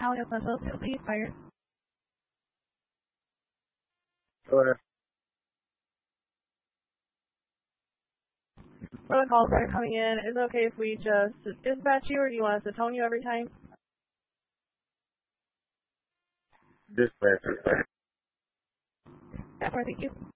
Alias Muscle, please fire. Go ahead. For the calls that are coming in, is it okay if we just dispatch you, or do you want us to tone you every time? Dispatch. Yeah, thank you.